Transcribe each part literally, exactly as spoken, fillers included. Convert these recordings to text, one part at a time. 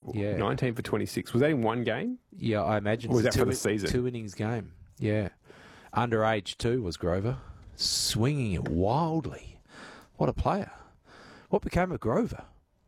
Yeah. nineteen for twenty-six. Was that in one game? Yeah, I imagine. Or was it's that a for two, the season? Two innings game. Yeah. Underage too was Grover. Swinging it wildly. What a player. What became of Grover?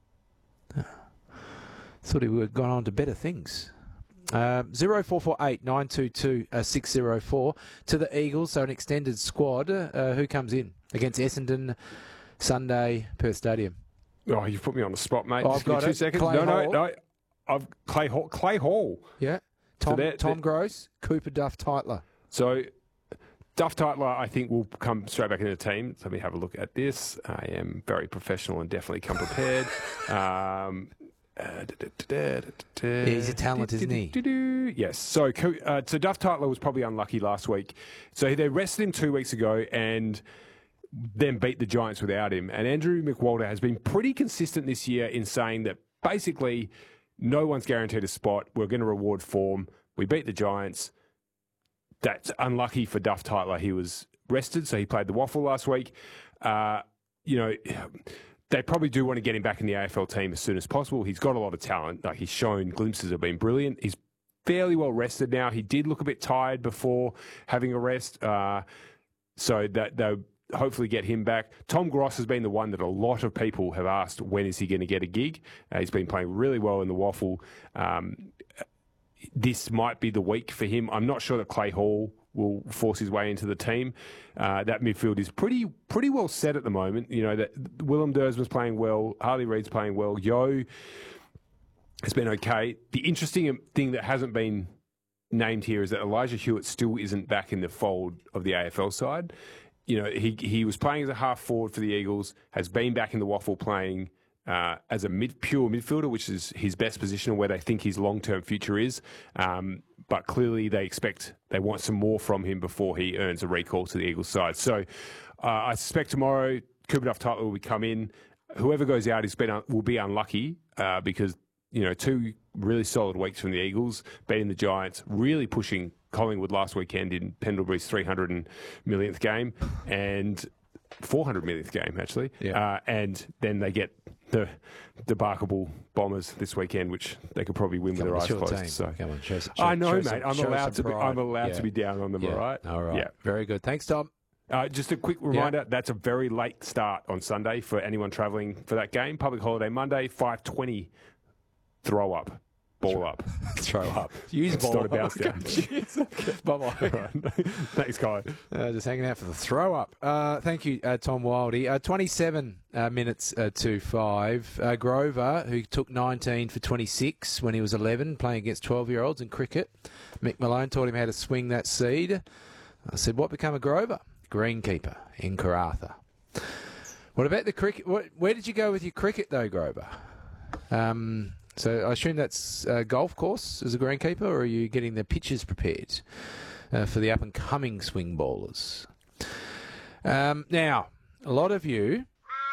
Thought he would have gone on to better things. Um, zero four four eight nine two two six zero four to the Eagles, so an extended squad. Uh, who comes in against Essendon Sunday, Perth Stadium? Oh, you've put me on the spot, mate. Oh, Just I've give me got two it. seconds. Clay no, no, Hall. no. I've Clay Hall. Clay Hall. Yeah. Tom, they're- Tom they're- Gross, Cooper Duff Titler. So Duff Titler, I think, will come straight back into the team. Let me have a look at this. I am very professional and definitely come prepared. Um, uh, da, da, da, da, da, da, He's a talent, da, isn't da, he? da, da. Yes. So, Co- uh, so Duff Titler was probably unlucky last week. So they rested him two weeks ago and then beat the Giants without him. And Andrew McWalter has been pretty consistent this year in saying that basically no one's guaranteed a spot. We're going to reward form. We beat the Giants. That's unlucky for Duff Titler. He was rested, so he played the waffle last week. Uh, you know, they probably do want to get him back in the A F L team as soon as possible. He's got a lot of talent. Like, he's shown glimpses of being brilliant. He's fairly well rested now. He did look a bit tired before having a rest, uh, so that they'll hopefully get him back. Tom Gross has been the one that a lot of people have asked, when is he going to get a gig? Uh, he's been playing really well in the waffle. Um, this might be the week for him. I'm not sure that Clay Hall will force his way into the team. Uh, that midfield is pretty pretty well set at the moment. You know, that Willem Dersman's playing well, Harley Reid's playing well, Yo has been okay. The interesting thing that hasn't been named here is that Elijah Hewitt still isn't back in the fold of the A F L side. You know, he he was playing as a half forward for the Eagles, has been back in the waffle playing uh, as a mid, pure midfielder, which is his best position and where they think his long-term future is. Um, but clearly they expect, they want some more from him before he earns a recall to the Eagles side. So uh, I suspect tomorrow Cooper Duff Titler will come in. Whoever goes out has been un- will be unlucky uh, because, you know, two really solid weeks from the Eagles, beating the Giants, really pushing Collingwood last weekend in Pendlebury's three hundred millionth game and four hundred millionth game, actually. Yeah. Uh, and then they get the debarkable Bombers this weekend, which they could probably win Come with on, their eyes it's your closed. team. So Come on, show, show, I know, show mate. some- I'm show allowed some to be. pride. I'm allowed Yeah. to be down on them. Yeah. All right. All right. Yeah. Very good. Thanks, Tom. Uh, just a quick reminder, that's a very late start on Sunday for anyone travelling for that game. Public holiday Monday, five twenty, throw up, ball up, throw up. Use It's ball. not a bounce game. Bye-bye. Right. Thanks, Colin. Uh, just hanging out for the throw up. Uh, thank you, uh, Tom Wildey. Uh, twenty-seven uh, minutes uh, to five. Uh, Grover, who took nineteen for twenty-six when he was eleven, playing against twelve-year-olds in cricket. Mick Malone taught him how to swing that seed. I said, what become of Grover? Greenkeeper in Karratha. What about the cricket? What, where did you go with your cricket, though, Grover? Um, so I assume that's a golf course as a greenkeeper, or are you getting the pitches prepared uh, for the up-and-coming swing bowlers? Um, now, a lot of you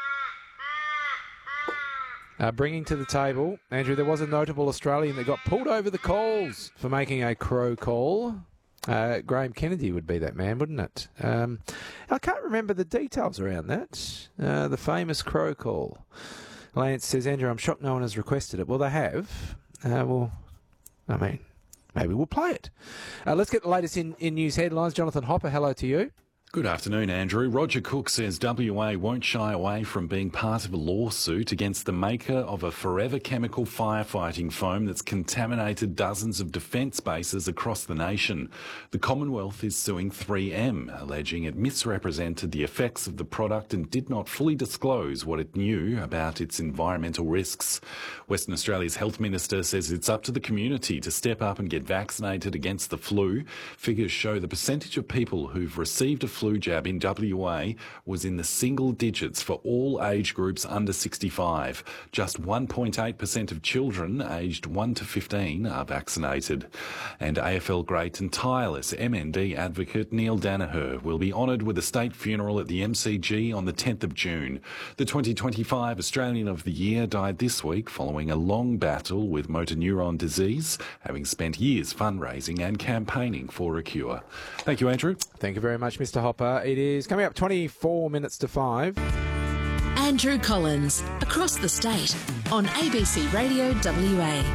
are bringing to the table, Andrew, there was a notable Australian that got pulled over the coals for making a crow call. Uh, Graham Kennedy would be that man, wouldn't it? Um, I can't remember the details around that. Uh, the famous crow call. Lance says, Andrew, I'm shocked no one has requested it. Well, they have. Uh, well, I mean, maybe we'll play it. Uh, let's get the latest in, in news headlines. Jonathan Hopper, hello to you. Good afternoon, Andrew. Roger Cook says W A won't shy away from being part of a lawsuit against the maker of a forever chemical firefighting foam that's contaminated dozens of defence bases across the nation. The Commonwealth is suing three M, alleging it misrepresented the effects of the product and did not fully disclose what it knew about its environmental risks. Western Australia's Health Minister says it's up to the community to step up and get vaccinated against the flu. Figures show the percentage of people who've received a flu jab in W A was in the single digits for all age groups under sixty-five. Just one point eight percent of children aged one to fifteen are vaccinated. And A F L great and tireless M N D advocate Neil Danaher will be honoured with a state funeral at the M C G on the tenth of June. The twenty twenty-five Australian of the Year died this week following a long battle with motor neuron disease, having spent years fundraising and campaigning for a cure. Thank you, Andrew. Thank you very much, Mister Hopper. It is coming up twenty-four minutes to five. Andrew Collins, across the state on A B C Radio W A.